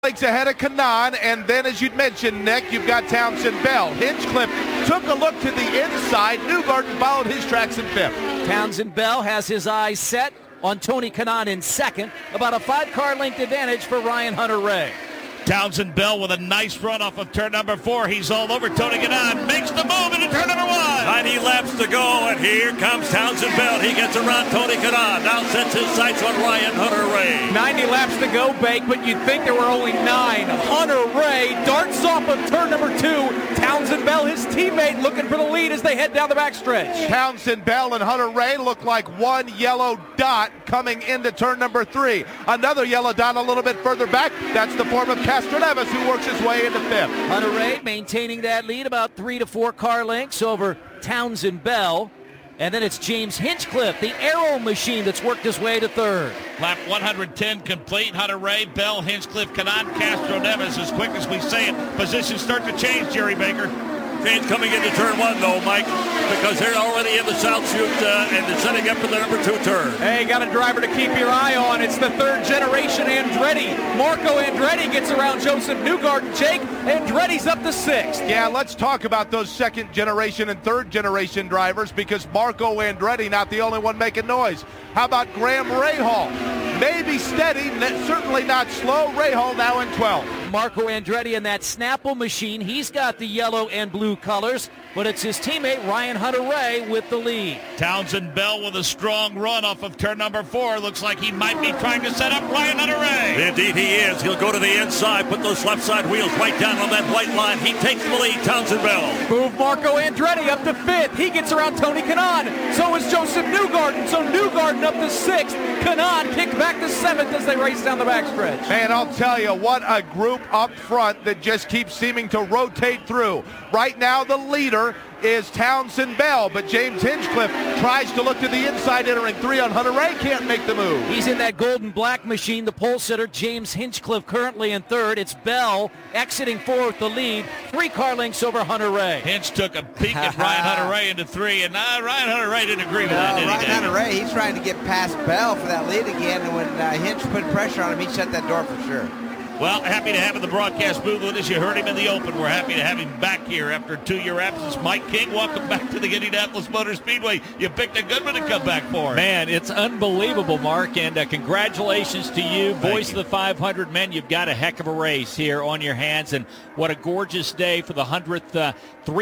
Lengths ahead of Kanaan, and then as you'd mentioned, Nick, you've got Townsend Bell. Hinchcliffe took a look to the inside. Newgarden followed his tracks in fifth. Townsend Bell has his eyes set on Tony Kanaan in second. About a 5-car length advantage for Ryan Hunter-Reay. Townsend Bell with a nice run off of turn number 4. He's all over Tony Kanaan. Makes the move into turn number 1. 90 laps to go, and here comes Townsend Bell. He gets around Tony Kanaan. Now sets his sights on Ryan Hunter-Reay. 90 laps to go, Bake, but you'd think there were only 9. Hunter-Reay darts off of turn number 2. Townsend Bell, his teammate, looking for the lead as they head down the backstretch. Townsend Bell and Hunter-Reay look like one yellow dot coming into turn number 3. Another yellow dot a little bit further back. That's the form of Castroneves, who works his way into fifth. Hunter-Reay maintaining that lead about 3 to 4 car lengths over Townsend Bell. And then it's James Hinchcliffe, the Aero machine, that's worked his way to third. Lap 110 complete. Hunter-Reay, Bell, Hinchcliffe, Kanaan, Castroneves. As quick as we say it, positions start to change, Jerry Baker. Change coming into turn 1, though, Mike, because they're already in the South Chute and they're setting up for the number 2 turn. Hey, got a driver to keep your eye on. It's the third generation Andretti. Marco Andretti gets around Joseph Newgarden. Jake, Andretti's up to 6th. Yeah, let's talk about those second generation and third generation drivers, because Marco Andretti not the only one making noise. How about Graham Rahal? Maybe steady, certainly not slow. Rahal now in 12th. Marco Andretti in that Snapple machine. He's got the yellow and blue colors, but it's his teammate Ryan Hunter-Reay with the lead. Townsend Bell with a strong run off of turn number 4. Looks like he might be trying to set up Ryan Hunter-Reay. Indeed he is. He'll go to the inside, put those left side wheels right down on that white line. He takes the lead, Townsend Bell. Move Marco Andretti up to 5th. He gets around Tony Kanaan. So is Joseph Newgarden. So Newgarden up to 6th. Kanaan kicked back to 7th as they race down the backstretch. Man, I'll tell you, what a group up front that just keeps seeming to rotate through. Right now, the leader is Townsend Bell, but James Hinchcliffe tries to look to the inside, entering 3 on Hunter-Reay, can't make the move. He's in that golden black machine, the pole sitter. James Hinchcliffe currently in 3rd. It's Bell exiting 4th, the lead, 3 car lengths over Hunter-Reay. Hinch took a peek at Ryan Hunter-Reay into 3, and Ryan Hunter-Reay didn't agree with that, did he? Ryan Hunter-Reay, he's trying to get past Bell for that lead again, and when Hinch put pressure on him, he shut that door for sure. Well, happy to have him in the broadcast booth with us. You heard him in the open. We're happy to have him back here after a 2-year absence. Mike King, welcome back to the Indianapolis Motor Speedway. You picked a good one to come back for. Man, it's unbelievable, Mark, and congratulations to you. Voice of the 500 men. You've got a heck of a race here on your hands, and what a gorgeous day for the 100th.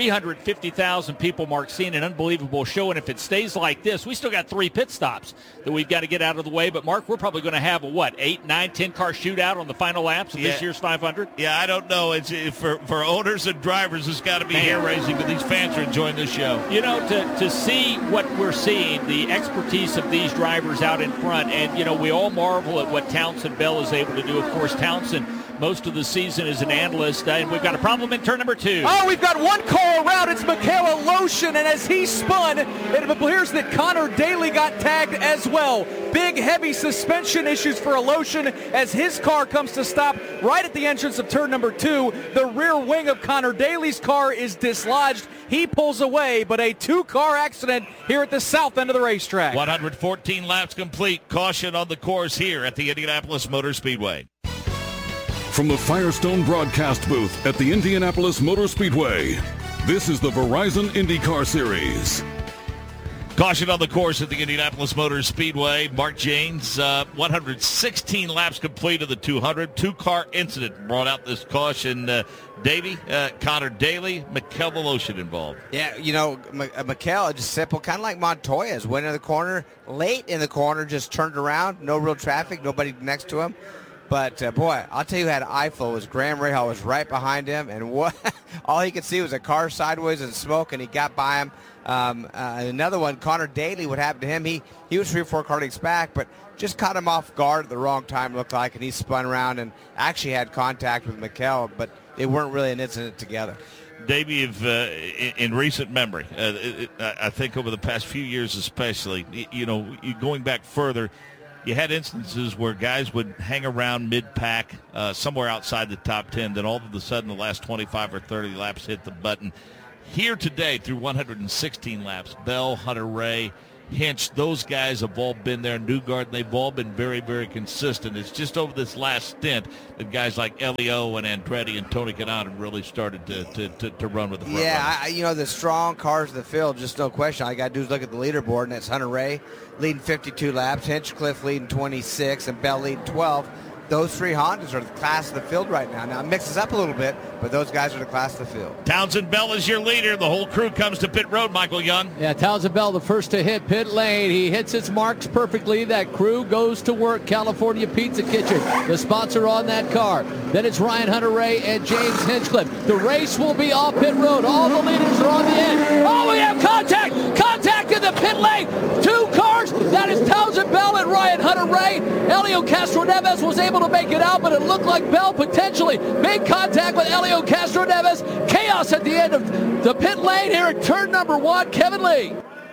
350,000 people, Mark, seeing an unbelievable show, and if it stays like this, we still got 3 pit stops that we've got to get out of the way. But, Mark, we're probably going to have a, 8, 9, 10-car shootout on the final laps of this year's 500? Yeah, I don't know. It's for owners and drivers, it's got to be hair-raising, but these fans are enjoying this show. You know, to see what we're seeing, the expertise of these drivers out in front, and, we all marvel at what Townsend Bell is able to do. Of course, Townsend, most of the season is an analyst, and we've got a problem in turn number 2. Oh, we've got one car around. It's Michaela Lotion, and as he spun, it appears that Connor Daly got tagged as well. Big, heavy suspension issues for Lotion as his car comes to stop right at the entrance of turn number 2. The rear wing of Connor Daly's car is dislodged. He pulls away, but a 2-car accident here at the south end of the racetrack. 114 laps complete. Caution on the course here at the Indianapolis Motor Speedway. From the Firestone broadcast booth at the Indianapolis Motor Speedway, this is the Verizon IndyCar Series. Caution on the course at the Indianapolis Motor Speedway. Mark Janes, 116 laps complete of the 200. 2-car incident brought out this caution. Davey, Connor Daly, Michaela Lotion involved. Yeah, Michaela, just simple, kind of like Montoya's. Went in the corner, late in the corner, just turned around. No real traffic, nobody next to him. But, boy, I'll tell you who had eye flow was Graham Rahal was right behind him, and all he could see was a car sideways and smoke, and he got by him. Another one, Connor Daly, what happened to him, he was 3 or 4 car lengths back, but just caught him off guard at the wrong time, looked like, and he spun around and actually had contact with Michaela, but they weren't really an incident together. Davey, in recent memory, I think over the past few years especially, going back further, you had instances where guys would hang around mid-pack, somewhere outside the top 10, then all of a sudden the last 25 or 30 laps hit the button. Here today, through 116 laps, Bell, Hunter-Reay, Hinch, those guys have all been there. Newgarden, they've all been very, very consistent. It's just over this last stint that guys like Elio and Andretti and Tony Kanaan have really started to run with the front runners. Yeah, the strong cars of the field, just no question. All I got to do is look at the leaderboard, and that's Hunter Ray leading 52 laps, Hinchcliffe leading 26, and Bell leading 12. Those three Hondas are the class of the field right now. Now, it mixes up a little bit, but those guys are the class of the field. Townsend Bell is your leader. The whole crew comes to pit road, Michael Young. Yeah, Townsend Bell, the first to hit pit lane. He hits its marks perfectly. That crew goes to work. California Pizza Kitchen, the sponsor on that car. Then it's Ryan Hunter-Reay and James Hinchcliffe. The race will be off pit road. All the leaders are on the end. Oh, we have contact! Contact in the pit lane! Two cars! That is Townsend Bell and Ryan Hunter-Reay. Elio Castroneves was able to make it out, but it looked like Bell potentially made contact with Elio Castroneves. Chaos at the end of the pit lane here at turn number 1. Kevin Lee.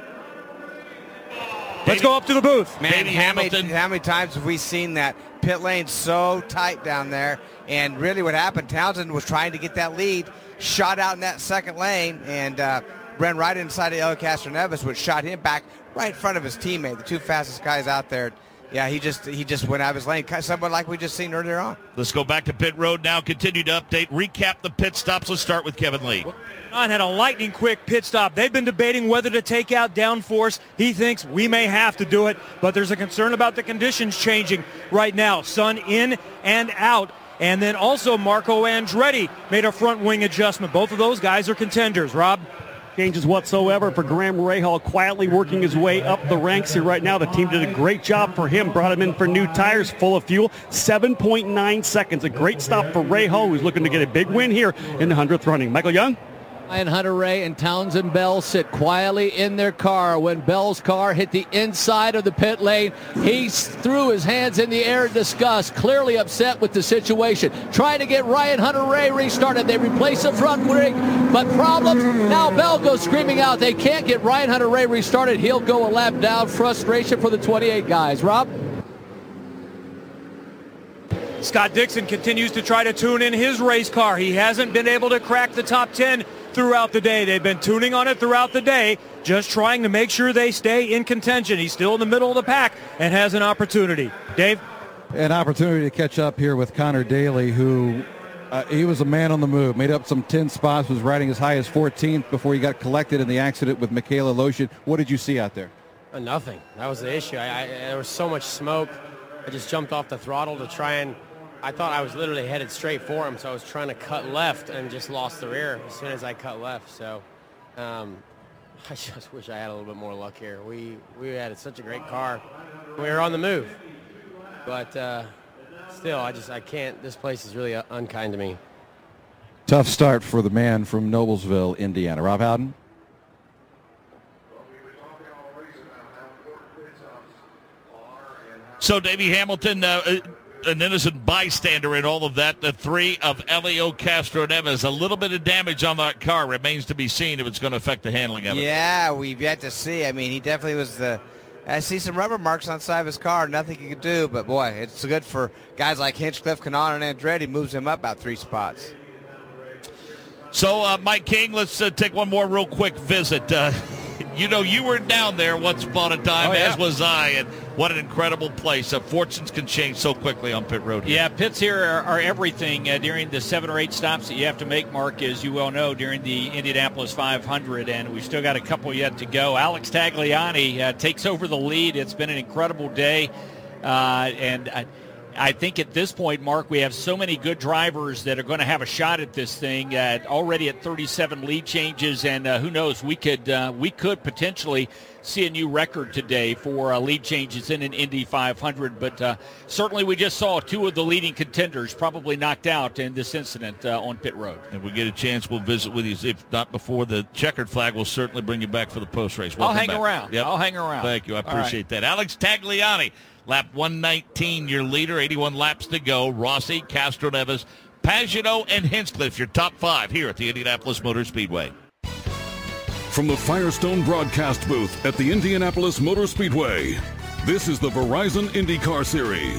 Let's go up to the booth. Man, how many times have we seen that pit lane so tight down there? And really what happened, Townsend was trying to get that lead, shot out in that second lane, and ran right inside of Elio Castroneves, which shot him back right in front of his teammate, the two fastest guys out there. Yeah, he just went out of his lane, somewhat like we just seen earlier on. Let's go back to pit road now. Continue to update, recap the pit stops. Let's start with Kevin Lee. Kanaan had a lightning quick pit stop. They've been debating whether to take out downforce. He thinks we may have to do it, but there's a concern about the conditions changing right now. Sun in and out. And then also Marco Andretti made a front wing adjustment. Both of those guys are contenders. Rob? Changes whatsoever for Graham Rahal, quietly working his way up the ranks here right now. The team did a great job for him, brought him in for new tires, full of fuel, 7.9 seconds. A great stop for Rahal, who's looking to get a big win here in the 100th running. Michael Young? Ryan Hunter-Reay and Townsend Bell sit quietly in their car. When Bell's car hit the inside of the pit lane, he threw his hands in the air in disgust, clearly upset with the situation. Trying to get Ryan Hunter-Reay restarted. They replace the front wing, but problems. Now Bell goes screaming out. They can't get Ryan Hunter-Reay restarted. He'll go a lap down. Frustration for the 28 guys. Rob? Scott Dixon continues to try to tune in his race car. He hasn't been able to crack the top 10 throughout the day. They've been tuning on it throughout the day, just trying to make sure they stay in contention. He's still in the middle of the pack and has an opportunity. Dave? An opportunity to catch up here with Connor Daly, who he was a man on the move, made up some 10 spots, was riding as high as 14th before he got collected in the accident with Michaela Lotion. What did you see out there? Nothing. That was the issue. There was so much smoke. I just jumped off the throttle to try and I thought I was literally headed straight for him, so I was trying to cut left and just lost the rear as soon as I cut left. So I just wish I had a little bit more luck here. We had such a great car. We were on the move. But still, I can't. This place is really unkind to me. Tough start for the man from Noblesville, Indiana. Rob Howden? So, Davey Hamilton, an innocent bystander in all of that. The three of Elio Castroneves. A little bit of damage on that car remains to be seen if it's going to affect the handling of it. Yeah, we've yet to see. I mean, he definitely was I see some rubber marks on the side of his car. Nothing he could do, but boy, it's good for guys like Hinchcliffe, Kanaan, and Andretti. Moves him up about 3 spots. So, Mike King, let's take one more real quick visit. You were down there once upon a time, as was I, and what an incredible place. Fortunes can change so quickly on pit road here. Yeah, pits here are everything during the 7 or 8 stops that you have to make, Mark, as you well know, during the Indianapolis 500, and we've still got a couple yet to go. Alex Tagliani takes over the lead. It's been an incredible day, and I think at this point, Mark, we have so many good drivers that are going to have a shot at this thing. Already at 37 lead changes, and who knows? We could potentially see a new record today for lead changes in an Indy 500. But certainly, we just saw 2 of the leading contenders probably knocked out in this incident on pit road. If we get a chance, we'll visit with you. If not before the checkered flag, we'll certainly bring you back for the post race. I'll hang around. Yep. I'll hang around. Thank you. I appreciate that. Alex Tagliani. Lap 119, your leader, 81 laps to go. Rossi, Castroneves, Pagenaud, and Hinchcliffe, your top 5 here at the Indianapolis Motor Speedway. From the Firestone broadcast booth at the Indianapolis Motor Speedway, this is the Verizon IndyCar Series.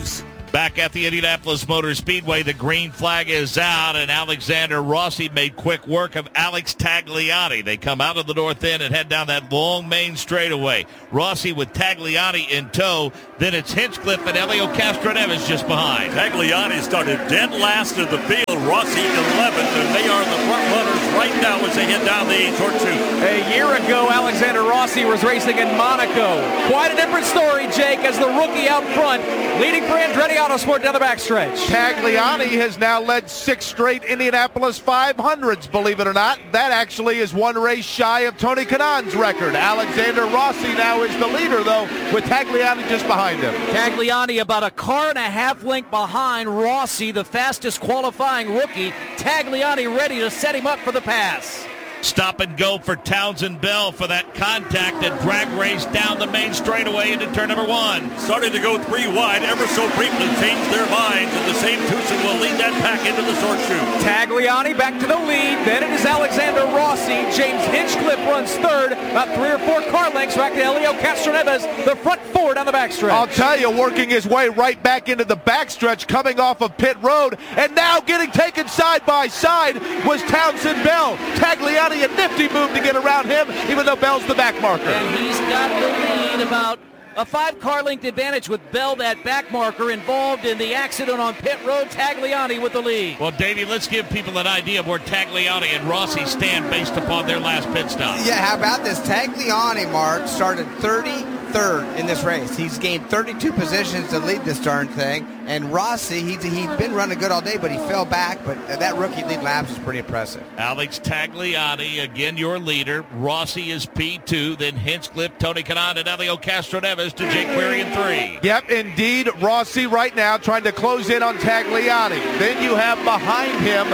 Back at the Indianapolis Motor Speedway, the green flag is out, and Alexander Rossi made quick work of Alex Tagliani. They come out of the north end and head down that long main straightaway. Rossi with Tagliani in tow. Then it's Hinchcliffe and Helio Castroneves just behind. Tagliani started dead last in the field. Rossi 11th, and they are the front runners right now as they head down the 8-short chute. A year ago, Alexander Rossi was racing in Monaco. Quite a different story, Jake, as the rookie out front, leading for Andretti Autosport down the backstretch. Tagliani has now led 6 straight Indianapolis 500s, believe it or not. That actually is 1 race shy of Tony Kanaan's record. Alexander Rossi now is the leader, though, with Tagliani just behind him. Tagliani about a car and a half length behind Rossi, the fastest qualifying rookie. Tagliani ready to set him up for the pass. Stop and go for Townsend Bell for that contact and drag race down the main straightaway into turn number 1. Starting to go 3 wide, ever so briefly changed their minds, and the same twosome will lead that pack into the short chute. Tagliani back to the lead. Then it is Alexander Rossi. James Hinchcliffe runs third. About 3 or 4 car lengths back to Helio Castroneves, the front 4 down the backstretch. I'll tell you, working his way right back into the backstretch, coming off of pit road, and now getting taken side by side was Townsend Bell. Tagliani, a nifty move to get around him, even though Bell's the back marker. And he's got the lead, about a 5 car length advantage with Bell, that back marker, involved in the accident on pit road. Tagliani with the lead. Well, Davey, let's give people an idea of where Tagliani and Rossi stand based upon their last pit stop. Yeah, how about this? Tagliani, Mark, started 33rd in this race. He's gained 32 positions to lead this darn thing. And Rossi, he's been running good all day, but he fell back. But that rookie lead laps is pretty impressive. Alex Tagliani, again, your leader. Rossi is P2. Then Hinchcliffe, Tony Kanaan, and Helio Castroneves to Jake Query in 3. Yep, indeed. Rossi right now trying to close in on Tagliani. Then you have behind him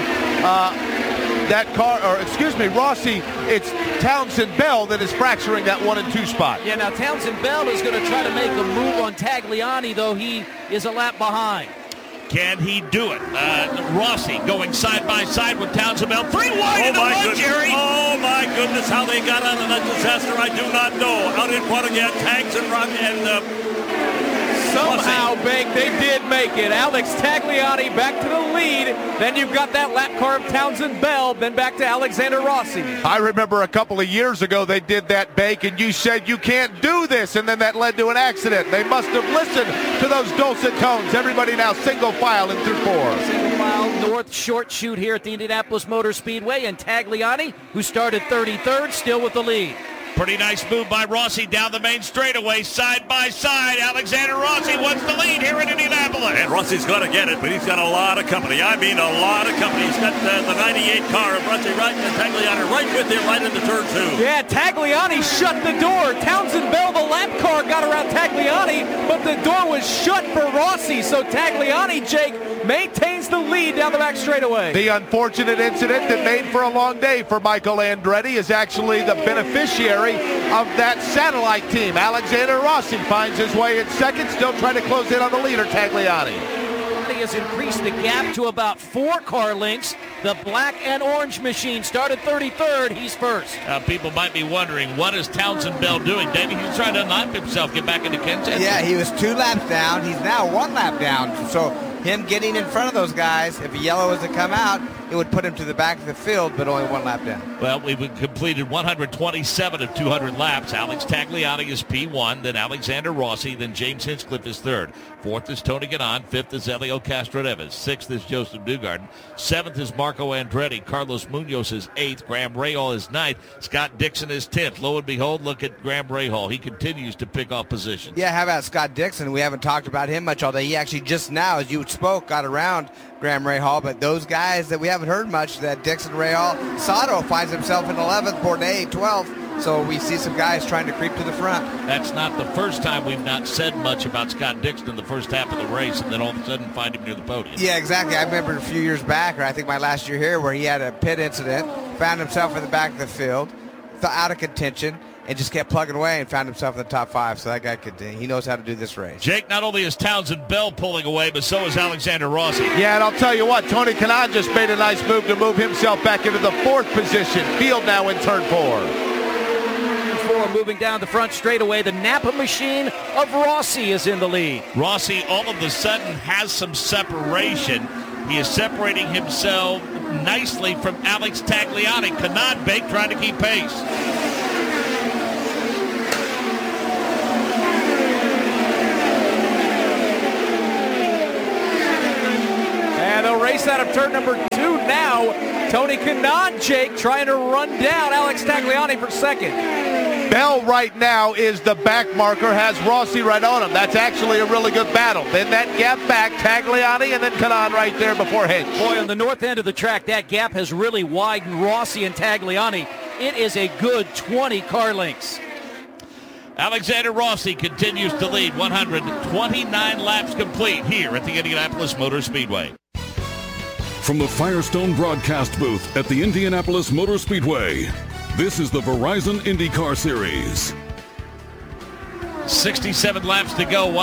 Rossi, it's Townsend Bell that is fracturing that 1 and 2 spot. Yeah, now Townsend Bell is going to try to make a move on Tagliani, though he is a lap behind. Can he do it? Rossi going side by side with Townsend Bell. 3 wide in the mud, Jerry. Oh, my goodness, how they got out of that disaster, I do not know. Out in front again, Tanks and Rock and somehow, Bank, they did make it. Alex Tagliani back to the lead. Then you've got that lap car of Townsend Bell. Then back to Alexander Rossi. I remember a couple of years ago they did that, Bank, and you said you can't do this, and then that led to an accident. They must have listened to those dulcet tones. Everybody now single file in through 4. Single file north short chute here at the Indianapolis Motor Speedway, and Tagliani, who started 33rd, still with the lead. Pretty nice move by Rossi down the main straightaway, side by side. Alexander Rossi wants the lead here in Indianapolis. And Rossi's going to get it, but he's got a lot of company. I mean, a lot of company. He's got the 98 car of Rossi right, and Tagliani right with him right into turn 2. Yeah, Tagliani shut the door. Townsend Bell, the lap car, got around Tagliani, but the door was shut for Rossi. So Tagliani, Jake, maintains the lead down the back straightaway. The unfortunate incident that made for a long day for Michael Andretti is actually the beneficiary of that satellite team. Alexander Rossi finds his way in second, still trying to close in on the leader, Tagliani. He has increased the gap to about 4 car lengths. The black and orange machine started 33rd. He's first. People might be wondering, what is Townsend Bell doing? David, he's trying to unlock himself, get back into contention. Yeah, he was 2 laps down. He's now 1 lap down. So him getting in front of those guys, if a yellow was to come out, it would put him to the back of the field, but only 1 lap down. Well, we've completed 127 of 200 laps. Alex Tagliani is P1, then Alexander Rossi, then James Hinchcliffe is 3rd. 4th is Tony Kanaan, 5th is Helio Castroneves, 6th is Joseph Newgarden, 7th is Marco Andretti, Carlos Munoz is 8th, Graham Rahal is 9th, Scott Dixon is 10th. Lo and behold, look at Graham Rahal. He continues to pick off positions. Yeah, how about Scott Dixon? We haven't talked about him much all day. He actually just now, as you spoke, got around Graham Rahal, but those guys that we haven't heard much, that Dixon, Rahal, Sato finds himself in 11th, Bourdais 12th. So we see some guys trying to creep to the front. That's not the first time we've not said much about Scott Dixon in the first half of the race, and then all of a sudden find him near the podium. Yeah, exactly. I remember a few years back, or I think my last year here, where he had a pit incident, found himself in the back of the field, out of contention, and just kept plugging away and found himself in the top 5. So that guy he knows how to do this race. Jake, not only is Townsend Bell pulling away, but so is Alexander Rossi. Yeah, and I'll tell you what, Tony Kanaan just made a nice move to move himself back into the 4th position. Field now in turn 4. 4 moving down the front straightaway. The Napa machine of Rossi is in the lead. Rossi all of a sudden has some separation. He is separating himself nicely from Alex Tagliani. Kanaan Bake trying to keep pace. And they'll race out of turn number 2 now. Tony Kanaan, Jake, trying to run down Alex Tagliani for second. Bell right now is the back marker, has Rossi right on him. That's actually a really good battle. Then that gap back, Tagliani, and then Kanaan right there before Hinch. Boy, on the north end of the track, that gap has really widened Rossi and Tagliani. It is a good 20 car lengths. Alexander Rossi continues to lead, 129 laps complete here at the Indianapolis Motor Speedway. From the Firestone broadcast booth at the Indianapolis Motor Speedway, this is the Verizon IndyCar Series. 67 laps to go,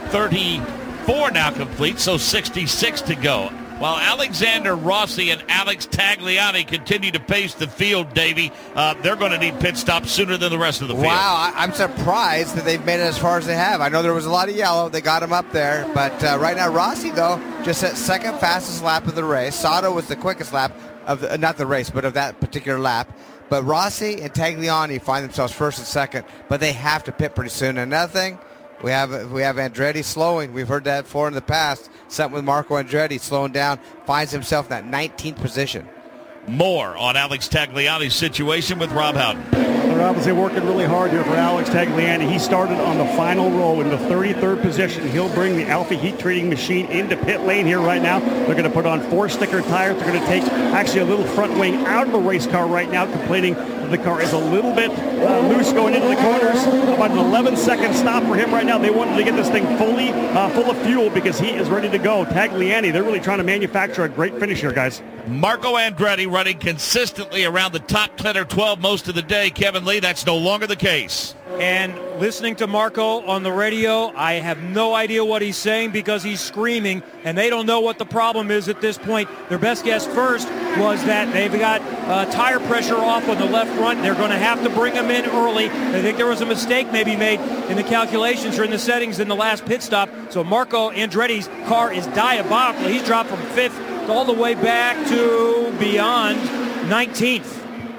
134 now complete, so 66 to go. While Alexander Rossi and Alex Tagliani continue to pace the field, Davey, they're going to need pit stops sooner than the rest of the field. Wow, I'm surprised that they've made it as far as they have. I know there was a lot of yellow. They got him up there. But right now, Rossi, though, just at second fastest lap of the race. Sato was the quickest lap of not the race, but of that particular lap. But Rossi and Tagliani find themselves first and second, but they have to pit pretty soon. Another thing, we have Andretti slowing. We've heard that before in the past. Something with Marco Andretti slowing down, finds himself in that 19th position. More on Alex Tagliani's situation with Rob Howden. They're obviously working really hard here for Alex Tagliani. He started on the final row in the 33rd position. He'll bring the Alpha heat treating machine into pit lane here right now. They're going to put on 4 sticker tires. They're going to take actually a little front wing out of a race car right now, complaining that the car is a little bit loose going into the corners. About an 11-second stop for him right now. They wanted to get this thing fully full of fuel because he is ready to go. Tagliani, they're really trying to manufacture a great finish here, guys. Marco Andretti running consistently around the top 10 or 12 most of the day. Kevin Lee, that's no longer the case. And listening to Marco on the radio, I have no idea what he's saying because he's screaming, and they don't know what the problem is at this point. Their best guess first was that they've got tire pressure off on the left front. They're going to have to bring him in early. They think there was a mistake maybe made in the calculations or in the settings in the last pit stop. So Marco Andretti's car is diabolical. He's dropped from 5th all the way back to beyond 19th.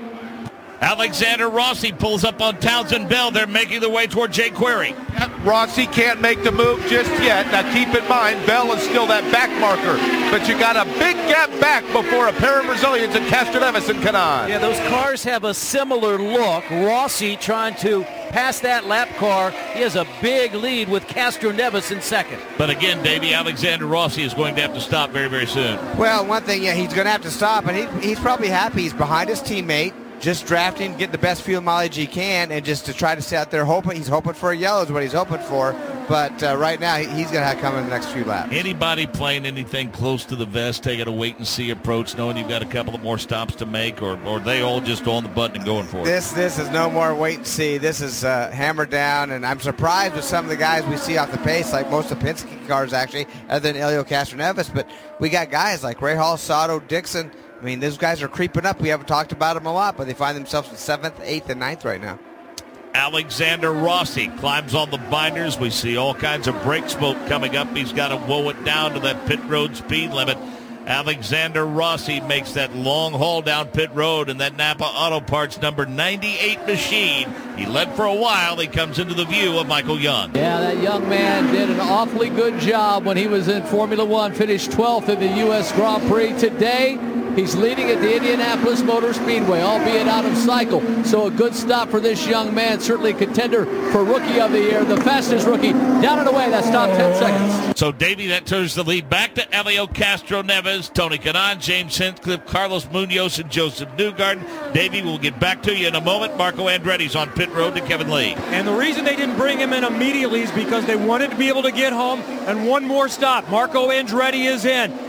Alexander Rossi pulls up on Townsend Bell. They're making their way toward Jake Query. Rossi can't make the move just yet. Now keep in mind, Bell is still that back marker, but you got a big gap back before a pair of Brazilians in Castroneves and Kanaan. Yeah, those cars have a similar look. Rossi trying to pass that lap car. He has a big lead with Castroneves in second. But again, Davey, Alexander Rossi is going to have to stop very, very soon. Well, one thing, yeah, he's going to have to stop, and he's probably happy. He's behind his teammate, just drafting, getting the best fuel mileage he can, and just to try to stay out there hoping. He's hoping for a yellow is what he's hoping for. But right now, he's going to have to come in the next few laps. Anybody playing anything close to the vest, taking a wait-and-see approach, knowing you've got a couple of more stops to make, or they all just on the button and going for it? This is no more wait-and-see. This is hammered down, and I'm surprised with some of the guys we see off the pace, like most of the Penske cars, actually, other than Helio Castroneves. But we got guys like Ray Hall, Sato, Dixon. I mean, those guys are creeping up. We haven't talked about them a lot, but they find themselves in 7th, 8th, and 9th right now. Alexander Rossi climbs on the binders. We see all kinds of brake smoke coming up. He's got to woe it down to that pit road speed limit. Alexander Rossi makes that long haul down pit road in that Napa Auto Parts number 98 machine. He led for a while. He comes into the view of Michael Young. Yeah, that young man did an awfully good job when he was in Formula One, finished 12th in the U.S. Grand Prix. Today, he's leading at the Indianapolis Motor Speedway, albeit out of cycle. So a good stop for this young man, certainly a contender for Rookie of the Year, the fastest rookie. Down and away, that's top 10 seconds. So, Davey, that turns the lead back to Helio Castroneves, Tony Kanaan, James Hinchcliffe, Carlos Munoz, and Joseph Newgarden. Davey, we'll get back to you in a moment. Marco Andretti's on pit road to Kevin Lee. And the reason they didn't bring him in immediately is because they wanted to be able to get home and one more stop. Marco Andretti is in.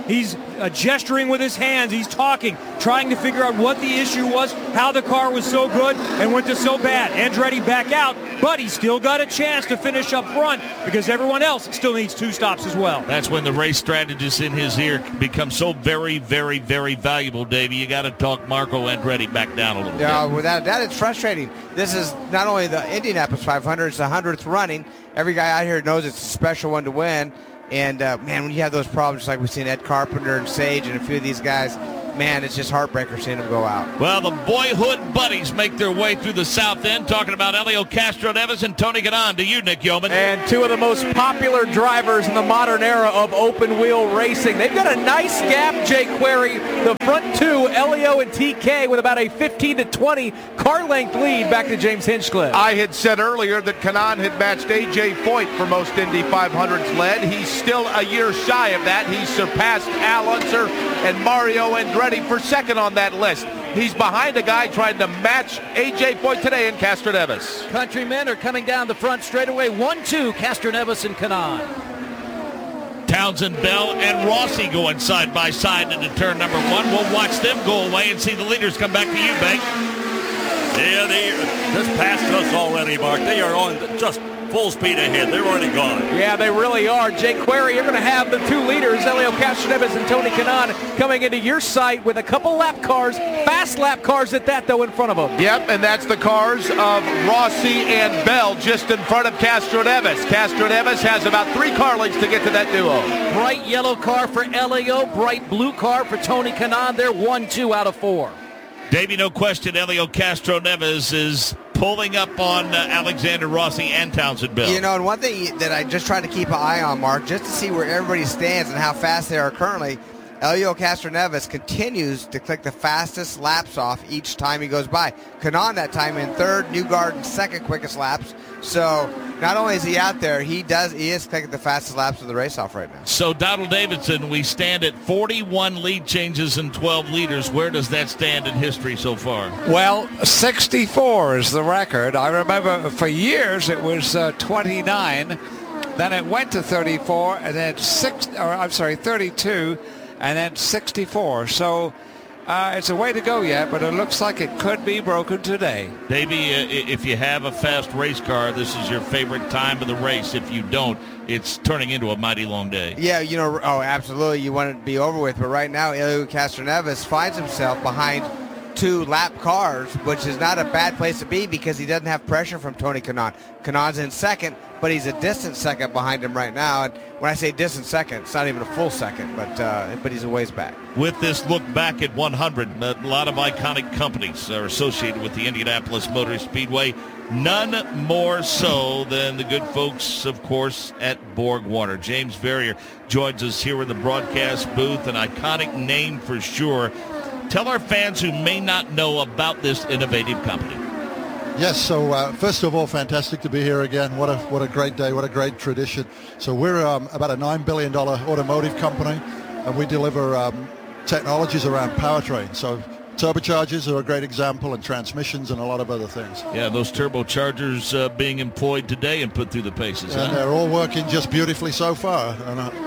He's gesturing with his hands. He's talking, trying to figure out what the issue was, how the car was so good and went to so bad. Andretti back out, but he still got a chance to finish up front because everyone else still needs 2 stops as well. That's when the race strategist in his ear becomes so very, very, very valuable, Davey. You got to talk Marco Andretti back down a little bit. Yeah, without a doubt, it's frustrating. This is not only the Indianapolis 500, it's the 100th running. Every guy out here knows it's a special one to win. And, man, when you have those problems like we've seen Ed Carpenter and Sage and a few of these guys, man, it's just heartbreaker seeing them go out. Well, the boyhood buddies make their way through the south end, talking about Helio Castroneves and Tony Kanaan. To you, Nick Yeoman. And 2 of the most popular drivers in the modern era of open-wheel racing. They've got a nice gap, Jay Query. The front 2, Helio and TK, with about a 15 to 20 car length lead back to James Hinchcliffe. I had said earlier that Kanaan had matched A.J. Foyt for most Indy 500s led. He's still a year shy of that. He surpassed Al Unser and Mario Andretti for second on that list. He's behind a guy trying to match A.J. Foyt today in Castroneves. Countrymen are coming down the front straightaway. 1-2, Castroneves and Kanaan. Townsend, Bell, and Rossi going side by side into turn number 1. We'll watch them go away and see the leaders come back to you, Bank. Yeah, they just passed us already, Mark. They are on just full speed ahead. They're already gone. Yeah, they really are. Jay Query, you're going to have the 2 leaders, Helio Castroneves and Tony Kanaan, coming into your sight with a couple lap cars, fast lap cars at that, though, in front of them. Yep, and that's the cars of Rossi and Bell just in front of Castroneves. Castroneves has about 3 car lengths to get to that duo. Bright yellow car for Helio, bright blue car for Tony Kanaan. They're 1-2 out of 4. Davey, no question, Helio Castroneves is pulling up on Alexander Rossi and Townsend Bell. You know, and one thing that I just try to keep an eye on, Mark, just to see where everybody stands and how fast they are currently, Helio Castroneves continues to click the fastest laps off each time he goes by. Kanaan that time in 3rd, Newgarden 2nd quickest laps. So not only is he out there, he is clicking the fastest laps of the race off right now. So Donald Davidson, we stand at 41 lead changes and 12 leaders. Where does that stand in history so far? Well, 64 is the record. I remember for years it was 29. Then it went to 34, and then 32, and then 64. So it's a way to go yet, but it looks like it could be broken today. Davey, if you have a fast race car, this is your favorite time of the race. If you don't, it's turning into a mighty long day. Yeah, you know, absolutely. You want it to be over with, but right now, Helio Castroneves finds himself behind 2 lap cars, which is not a bad place to be because he doesn't have pressure from Tony Kanaan. Kanaan's in 2nd, but he's a distant 2nd behind him right now. And when I say distant 2nd, it's not even a full 2nd, but he's a ways back. With this look back at 100, a lot of iconic companies are associated with the Indianapolis Motor Speedway. None more so than the good folks, of course, at BorgWarner. James Verrier joins us here in the broadcast booth, an iconic name for sure. Tell our fans who may not know about this innovative company. Yes, so first of all, fantastic to be here again. What a great day, what a great tradition. So we're about a $9 billion automotive company, and we deliver technologies around powertrain. So turbochargers are a great example, and transmissions and a lot of other things. Yeah, those turbochargers being employed today and put through the paces. And they're all working just beautifully so far.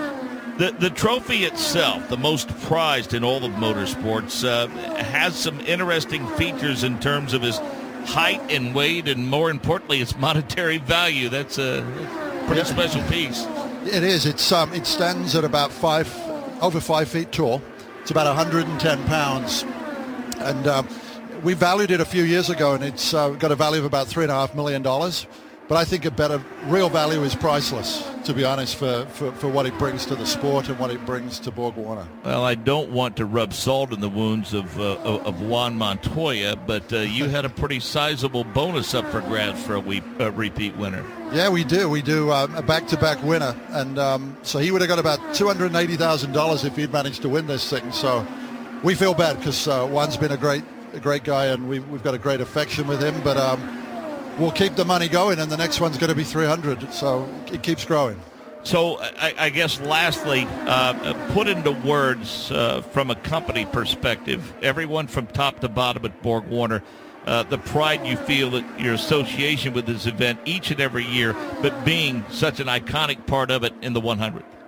The trophy itself, the most prized in all of motorsports, has some interesting features in terms of its height and weight, and more importantly, its monetary value. That's a pretty special piece. It is. It stands at about over 5 feet tall. It's about 110 pounds, and we valued it a few years ago, and it's got a value of about $3.5 million. But I think a better real value is priceless, to be honest, for what it brings to the sport and what it brings to BorgWarner. Well, I don't want to rub salt in the wounds of Juan Montoya, but you had a pretty sizable bonus up for grabs for a repeat winner. Yeah, we do. We do a back-to-back winner, and so he would have got about $280,000 if he'd managed to win this thing. So we feel bad because Juan's been a great guy, and we've got a great affection with him, but. We'll keep the money going, and the next one's going to be 300, so it keeps growing. So I guess lastly, put into words from a company perspective, everyone from top to bottom at BorgWarner, the pride you feel that your association with this event each and every year, but being such an iconic part of it in the 100.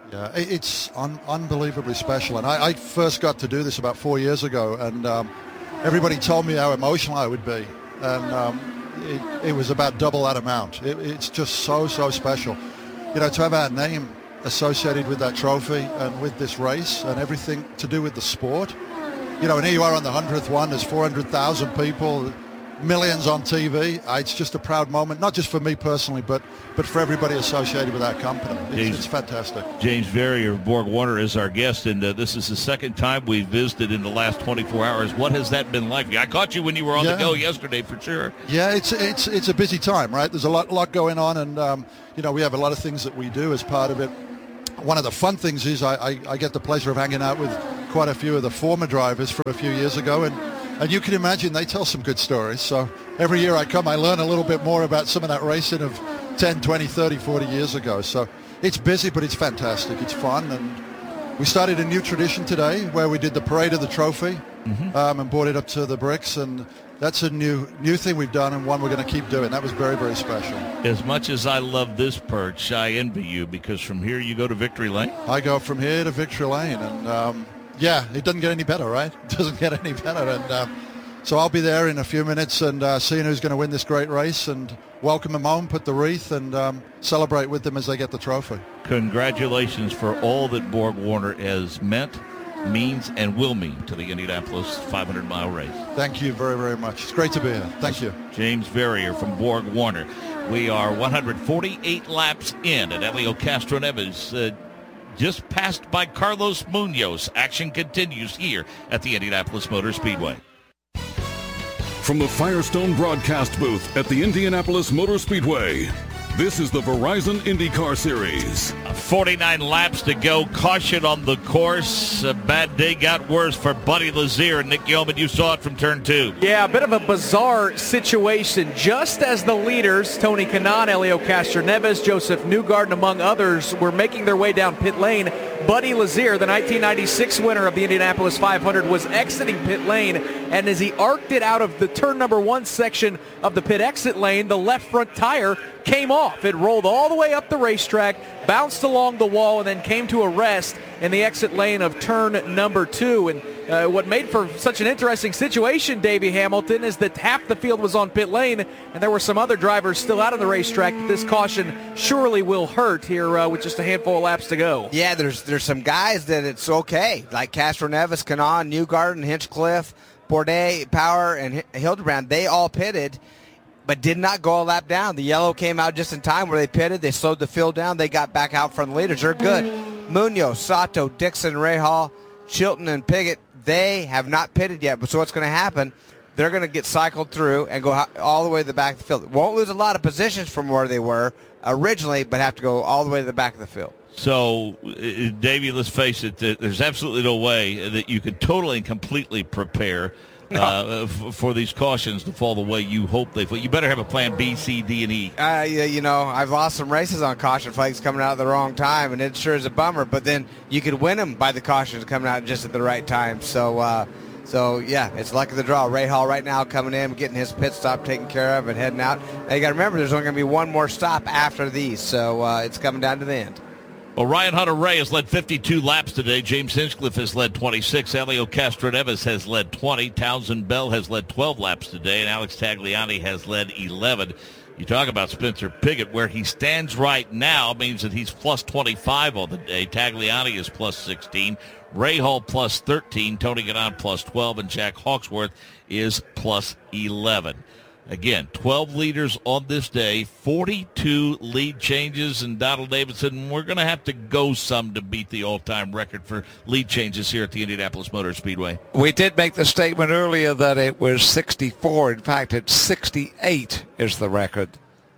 Yeah, it's unbelievably special. And I first got to do this about 4 years ago, and everybody told me how emotional I would be. And it was about double that amount. It's just so special. You know, to have our name associated with that trophy and with this race and everything to do with the sport. You know, and here you are on the 100th one. There's 400,000 people, millions on TV. It's just a proud moment, not just for me personally, but for everybody associated with that company. It's fantastic. James Verrier of Borg Warner is our guest, and this is the second time we've visited in the last 24 hours. What has that been like? I caught you when you were on the go yesterday, for sure. Yeah, it's a busy time, right? There's a lot going on, and you know, we have a lot of things that we do as part of it. One of the fun things is I get the pleasure of hanging out with quite a few of the former drivers from a few years ago, and you can imagine they tell some good stories. So every year I come, I learn a little bit more about some of that racing of 10, 20, 30, 40 years ago. So it's busy, but it's fantastic. It's fun, and we started a new tradition today where we did the parade of the trophy and brought it up to the bricks, and that's a new thing we've done, and one we're going to keep doing. That was very, very special. As much as I love this perch, I envy you, because from here you go to Victory Lane. I go from here to Victory Lane, and yeah, it doesn't get any better, right? It doesn't get any better, and so I'll be there in a few minutes and seeing who's going to win this great race and welcome them home, put the wreath, and celebrate with them as they get the trophy. Congratulations for all that Borg Warner has meant, means, and will mean to the Indianapolis 500-mile race. Thank you very, very much. It's great to be here. Thank you. James Verrier from Borg Warner. We are 148 laps in at Helio Castroneves, just passed by Carlos Munoz. Action continues here at the Indianapolis Motor Speedway. From the Firestone broadcast booth at the Indianapolis Motor Speedway, this is the Verizon IndyCar Series. 49 laps to go. Caution on the course. A bad day got worse for Buddy Lazier. Nick Yeoman, you saw it from turn 2. Yeah, a bit of a bizarre situation. Just as the leaders, Tony Kanaan, Helio Castroneves, Joseph Newgarden, among others, were making their way down pit lane, Buddy Lazier, the 1996 winner of the Indianapolis 500, was exiting pit lane, and as he arced it out of the turn number 1 section of the pit exit lane, the left front tire came off. It rolled all the way up the racetrack, bounced along the wall, and then came to a rest in the exit lane of turn number 2. And what made for such an interesting situation, Davey Hamilton, is that half the field was on pit lane, and there were some other drivers still out on the racetrack. This caution surely will hurt here with just a handful of laps to go. Yeah, there's some guys that it's okay, like Castroneves, Kanaan, Newgarden, Hinchcliffe, Bourdais, Power, and Hildebrand. They all pitted, but did not go a lap down. The yellow came out just in time where they pitted. They slowed the field down. They got back out from the leaders. They're good. Munoz, Sato, Dixon, Rahal, Chilton, and Piggott, they have not pitted yet. But so what's going to happen, they're going to get cycled through and go all the way to the back of the field. Won't lose a lot of positions from where they were originally, but have to go all the way to the back of the field. So, Davey, let's face it, there's absolutely no way that you can totally and completely prepare for these cautions to fall the way you hope they fall. You better have a plan B, C, D, and E. Yeah, you know, I've lost some races on caution flags coming out at the wrong time, and it sure is a bummer. But then you could win them by the cautions coming out just at the right time. So yeah, it's luck of the draw. Ray Hall right now coming in, getting his pit stop taken care of and heading out. Now you got to remember, there's only going to be one more stop after these, so it's coming down to the end. Well, Ryan Hunter-Ray has led 52 laps today. James Hinchcliffe has led 26. Helio Castroneves has led 20. Townsend Bell has led 12 laps today. And Alex Tagliani has led 11. You talk about Spencer Piggott. Where he stands right now means that he's plus 25 on the day. Tagliani is plus 16. Ray Hall plus 13. Tony Kanaan plus 12. And Jack Hawksworth is plus 11. Again, 12 leaders on this day, 42 lead changes, and Donald Davidson, we're going to have to go some to beat the all-time record for lead changes here at the Indianapolis Motor Speedway. We did make the statement earlier that it was 64. In fact, it's 68 is the record.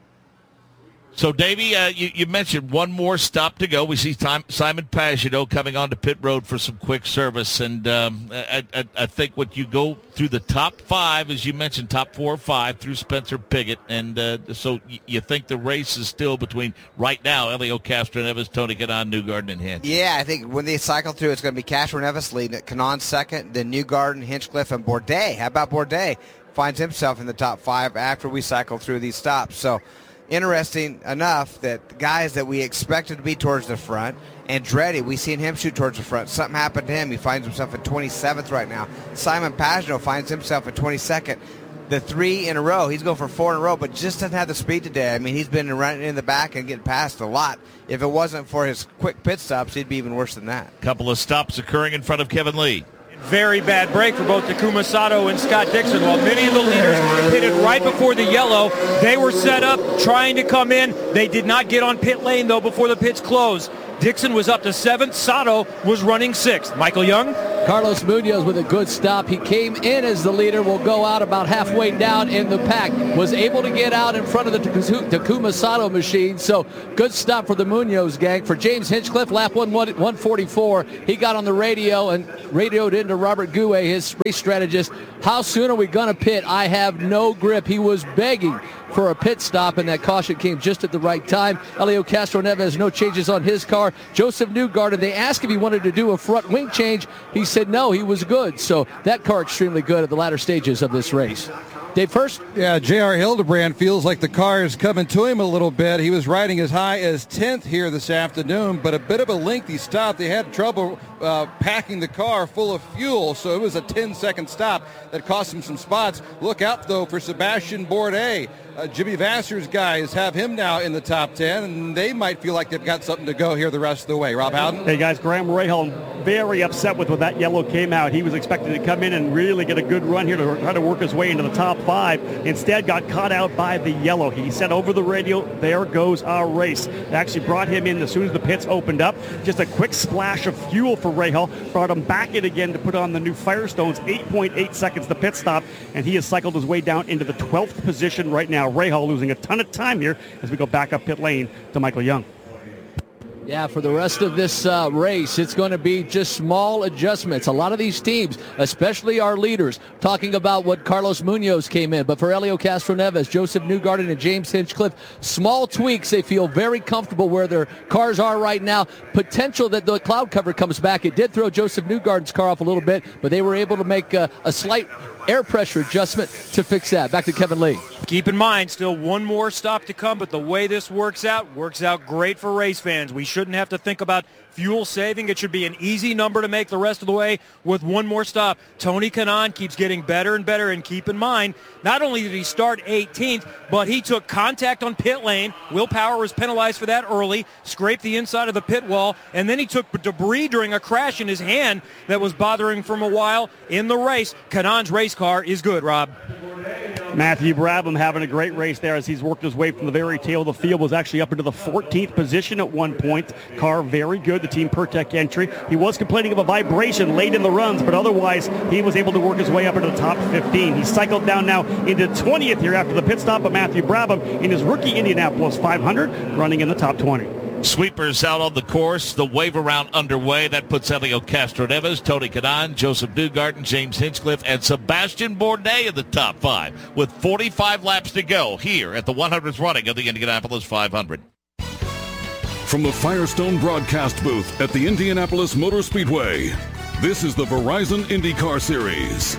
So, Davey, you mentioned one more stop to go. We see Simon Pagenaud coming onto pit road for some quick service. And I think what you go through the top 5, as you mentioned, top 4 or 5 through Spencer Piggott. And so you think the race is still between, right now, Helio Castroneves, Tony Kanaan, Newgarden, and Hinch. Yeah, I think when they cycle through, it's going to be Castroneves leading it, Kanaan second, then Newgarden, Hinchcliffe, and Bourdais. How about Bourdais? Finds himself in the top 5 after we cycle through these stops. So, interesting enough that the guys that we expected to be towards the front, Andretti, we seen him shoot towards the front. Something happened to him. He finds himself at 27th right now. Simon Pagenaud finds himself at 22nd. The 3 in a row. He's going for 4 in a row, but just doesn't have the speed today. I mean, he's been running in the back and getting past a lot. If it wasn't for his quick pit stops, he'd be even worse than that. Couple of stops occurring in front of Kevin Lee. Very bad break for both Takuma Sato and Scott Dixon. While many of the leaders pitted right before the yellow, they were set up trying to come in. They did not get on pit lane, though, before the pits closed. Dixon was up to 7th. Sato was running 6th. Michael Young? Carlos Munoz with a good stop. He came in as the leader, will go out about halfway down in the pack. Was able to get out in front of the Takuma Sato machine. So good stop for the Munoz gang. For James Hinchcliffe, lap 144, he got on the radio and radioed into Robert Gouet, his race strategist. How soon are we going to pit? I have no grip. He was begging for a pit stop, and that caution came just at the right time. Helio Castroneves, no changes on his car. Joseph Newgarden, they asked if he wanted to do a front wing change. He said no, he was good. So that car extremely good at the latter stages of this race. Dave first? Yeah, J.R. Hildebrand feels like the car is coming to him a little bit. He was riding as high as 10th here this afternoon, but a bit of a lengthy stop. They had trouble packing the car full of fuel, so it was a 10-second stop that cost him some spots. Look out, though, for Sebastian Bourdais. Jimmy Vasser's guys have him now in the top 10, and they might feel like they've got something to go here the rest of the way. Rob Howden? Hey, guys, Graham Rahal very upset with when that yellow came out. He was expecting to come in and really get a good run here to try to work his way into the top 5. Instead, got caught out by the yellow. He said over the radio, there goes our race. It actually brought him in as soon as the pits opened up. Just a quick splash of fuel for Rahal. Brought him back in again to put on the new Firestones. 8.8 seconds the pit stop, and he has cycled his way down into the 12th position right now. Rahal losing a ton of time here as we go back up pit lane to Michael Young. Yeah, for the rest of this race, it's going to be just small adjustments. A lot of these teams, especially our leaders, talking about what Carlos Munoz came in. But for Helio Castroneves, Joseph Newgarden, and James Hinchcliffe, small tweaks. They feel very comfortable where their cars are right now. Potential that the cloud cover comes back. It did throw Joseph Newgarden's car off a little bit, but they were able to make a slight air pressure adjustment to fix that. Back to Kevin Lee. Keep in mind, still one more stop to come, but the way this works out great for race fans. We shouldn't have to think about fuel saving. It should be an easy number to make the rest of the way with one more stop. Tony Kanaan keeps getting better and better, and keep in mind, not only did he start 18th, but he took contact on pit lane. Will Power was penalized for that early, scraped the inside of the pit wall, and then he took debris during a crash in his hand that was bothering him a while in the race. Kanaan's race car is good, Rob. Matthew Brabham having a great race there as he's worked his way from the very tail of the field. Was actually up into the 14th position at one point. Car very good, the Team Pertec entry. He was complaining of a vibration late in the runs, but otherwise he was able to work his way up into the top 15. He cycled down now into 20th here after the pit stop of Matthew Brabham in his rookie Indianapolis 500, running in the top 20. Sweepers out on the course. The wave around underway. That puts Helio Castroneves, Tony Kanaan, Joseph Newgarden, James Hinchcliffe, and Sebastian Bourdais in the top 5 with 45 laps to go here at the 100th running of the Indianapolis 500. From the Firestone broadcast booth at the Indianapolis Motor Speedway, this is the Verizon IndyCar Series.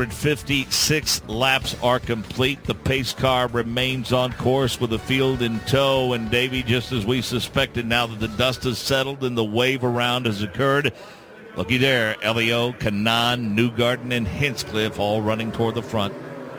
156 laps are complete. The pace car remains on course with the field in tow. And Davey, just as we suspected, now that the dust has settled and the wave around has occurred, looky there, Helio, Kanaan, Newgarden, and Hinchcliffe all running toward the front.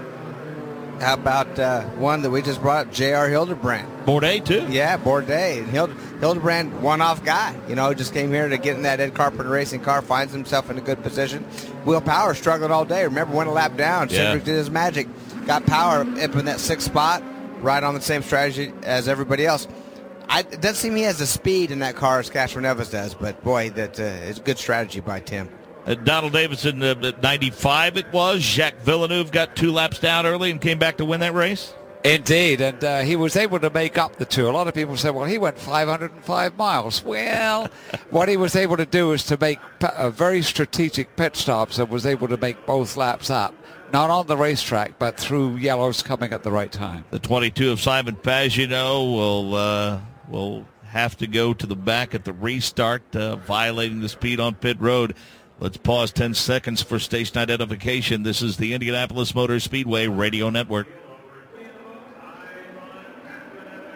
How about one that we just brought up, J.R. Hildebrand? Bourdais, too. Yeah, Bourdais. Hildebrand, one-off guy. You know, just came here to get in that Ed Carpenter racing car, finds himself in a good position. Will Power struggled all day. Remember, went a lap down. Yeah. Cindric did his magic. Got Power up in that 6th spot, right on the same strategy as everybody else. It doesn't seem he has the speed in that car as Castroneves does, but, boy, that is good strategy by Tim. Donald Davidson at 95 it was. Jacques Villeneuve got 2 laps down early and came back to win that race. Indeed, and he was able to make up the 2. A lot of people say, well, he went 505 miles. Well, what he was able to do is to make very strategic pit stops and was able to make both laps up. Not on the racetrack, but through yellows coming at the right time. The 22 of Simon Pagenaud will have to go to the back at the restart, violating the speed on pit road. Let's pause 10 seconds for station identification. This is the Indianapolis Motor Speedway Radio Network.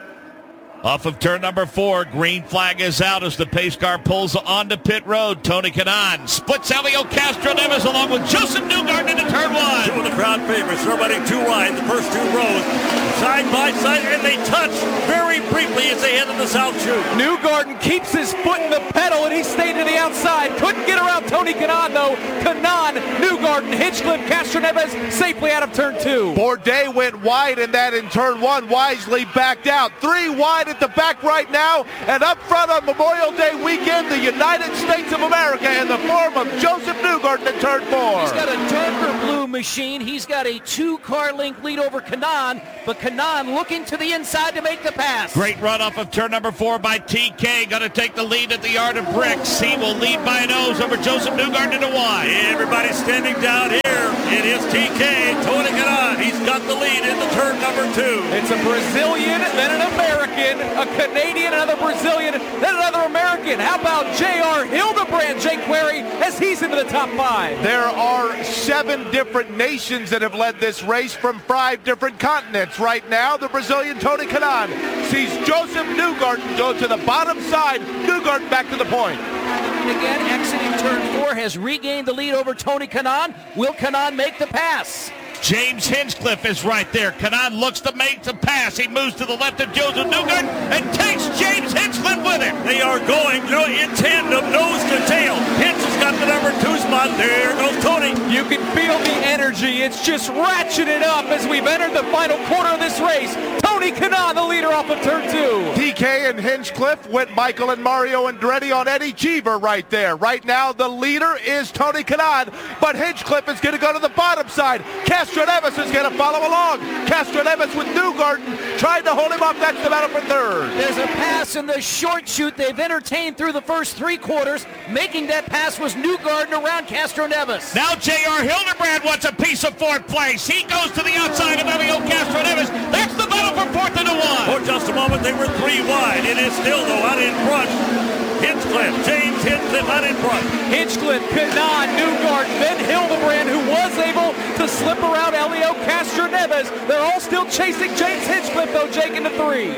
Off of turn number 4, green flag is out as the pace car pulls onto pit road. Tony Kanaan splits Helio Castroneves along with Joseph Newgarden into turn 1. Two of the crowd favorites. They're running two wide, the first two rows, side by side, and they touch very briefly as they head to the south chute. Newgarden keeps his foot in the pedal, and he stayed to the outside. Couldn't get around Tony Kanaan, though. Kanaan, Newgarden, Hinchcliffe, Castroneves safely out of turn 2. Bourdais went wide in that in turn 1. Wisely backed out. 3 wide at the back right now, and up front on Memorial Day weekend, the United States of America in the form of Joseph Newgarden in turn 4. He's got a darker blue machine. He's got a 2-car length lead over Kanaan, but Kanaan looking to the inside to make the pass. Great run off of turn number 4 by TK. Going to take the lead at the Yard of Bricks. He will lead by a nose over Joseph Newgarden into 1. Everybody standing down here. It is TK, Tony Kanaan. He's got the lead into turn number 2. It's a Brazilian, then an American, a Canadian, another Brazilian, then another American. How about J.R. Hildebrand, Jake Query, as he's into the top 5? There are 7 different nations that have led this race from 5 different continents. Right now, the Brazilian Tony Kanaan sees Joseph Newgarden go to the bottom side. Newgarden back to the point. Again, exiting turn 4, has regained the lead over Tony Kanaan. Will Kanaan make the pass? James Hinchcliffe is right there. Kanaan looks to make the pass. He moves to the left of Joseph Newgarden and takes James Hinchcliffe with him. They are going in tandem, nose to tail. Hinch has got the number 2 spot. There goes Tony. You can feel the energy. It's just ratcheted up as we've entered the final quarter of this race. Tony Kanaan, the leader off of turn 2. TK and Hinchcliffe went Michael and Mario Andretti on Eddie Cheever right there. Right now, the leader is Tony Kanaan, but Hinchcliffe is going to go to the bottom side. Castroneves is going to follow along. Castroneves with Newgarden trying to hold him up. That's the battle for third. There's a pass in the short chute they've entertained through the first 3 quarters. Making that pass was Newgarden around Castroneves. Now J.R. Hildebrand wants a piece of 4th place. He goes to the outside of Helio Castroneves. That's the battle for 4th into 1. For just a moment, they were 3 wide. It is still, though, out in front. Hinchcliffe, James Hinchcliffe out in front. Hinchcliffe, Kanaan, Newgarden, then Hildebrand, who was able to slip around Helio Castroneves. They're all still chasing James Hinchcliffe, though, Jake, into 3.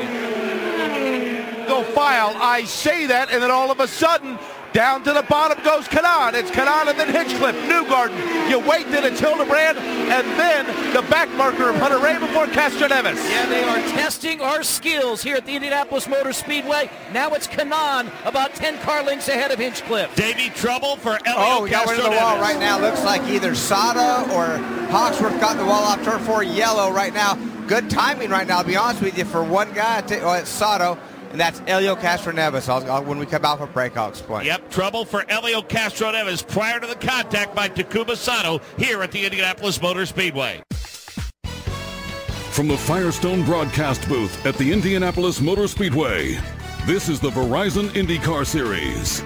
Go file. I say that, and then all of a sudden, down to the bottom goes Kanaan. It's Kanaan and then Hinchcliffe, Newgarden. You wait till it's Hildebrand, and then the back marker of Hunter Ray before Castroneves. Yeah, they are testing our skills here at the Indianapolis Motor Speedway. Now it's Kanaan, about 10 car lengths ahead of Hinchcliffe. Davey Trouble for Helio Oh, we got rid of the wall right now. Looks like either Sada or Hawksworth got the wall off turn 4 yellow right now. Good timing right now, I'll be honest with you, for one guy. It's Sato. And that's Helio Castroneves. When we come out for break, I'll explain. Yep, trouble for Helio Castroneves prior to the contact by Takuma Sato here at the Indianapolis Motor Speedway. From the Firestone broadcast booth at the Indianapolis Motor Speedway, this is the Verizon IndyCar Series.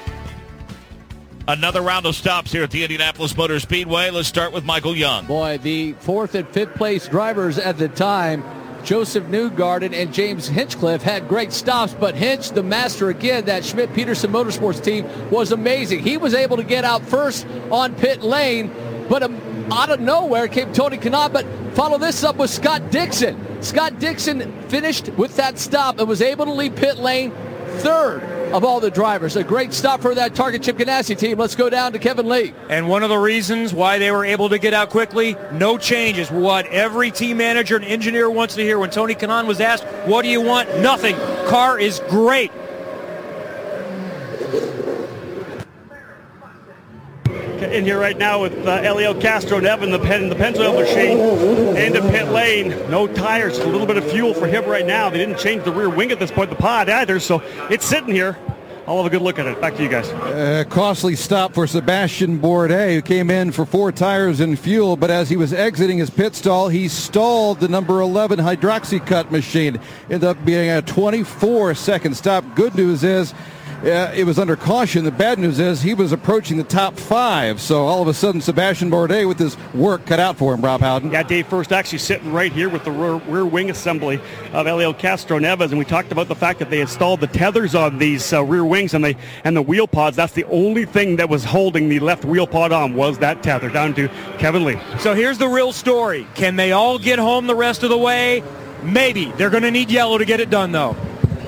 Another round of stops here at the Indianapolis Motor Speedway. Let's start with Michael Young. Boy, the 4th and 5th place drivers at the time, Joseph Newgarden and James Hinchcliffe, had great stops, but Hinch, the master again, that Schmidt-Peterson Motorsports team, was amazing. He was able to get out first on pit lane, but out of nowhere came Tony Kanaan. But follow this up with Scott Dixon. Scott Dixon finished with that stop and was able to lead pit lane 3rd of all the drivers. A great stop for that Target Chip Ganassi team. Let's go down to Kevin Lee. And one of the reasons why they were able to get out quickly, no changes. What every team manager and engineer wants to hear when Tony Kanaan was asked, what do you want? Nothing. Car is great. In here right now with Helio Castroneves, the Pennzoil machine into pit lane. No tires, a little bit of fuel for him right now. They didn't change the rear wing at this point, the pod either, so it's sitting here. I'll have a good look at it. Back to you guys. Costly stop for Sebastian Bourdais, who came in for 4 tires and fuel, but as he was exiting his pit stall, he stalled the number 11 Hydroxycut machine. Ended up being a 24-second stop. Good news is it was under caution. The bad news is he was approaching the top 5. So all of a sudden, Sebastian Bourdais with his work cut out for him, Rob Howden. Yeah, Dave First actually sitting right here with the rear wing assembly of Helio Castroneves. And we talked about the fact that they installed the tethers on these rear wings and the wheel pods. That's the only thing that was holding the left wheel pod on was that tether. Down to Kevin Lee. So here's the real story. Can they all get home the rest of the way? Maybe. They're going to need yellow to get it done, though.